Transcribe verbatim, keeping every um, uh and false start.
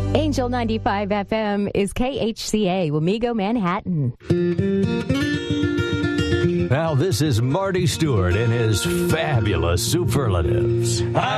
Angel ninety-five F M is K H C A, Wamego, Manhattan. Now this is Marty Stewart and his fabulous superlatives. I